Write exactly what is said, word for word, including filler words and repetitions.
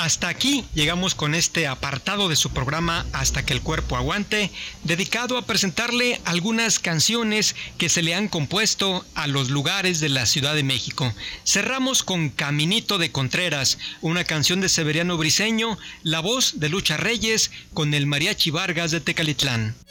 hasta aquí llegamos con este apartado de su programa Hasta que el cuerpo aguante, dedicado a presentarle algunas canciones que se le han compuesto a los lugares de la Ciudad de México. Cerramos con Caminito de Contreras, una canción de Severiano Briceño, la voz de Lucha Reyes con el Mariachi Vargas de Tecalitlán.